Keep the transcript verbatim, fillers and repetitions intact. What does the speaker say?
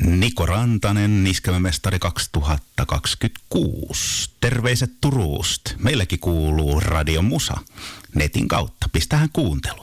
Niko Rantanen, Iskelmämestari kaksituhattakaksikymmentäkuusi. Terveiset Turusta. Meilläkin kuuluu Radio Musa netin kautta. Pistähän kuunteluun.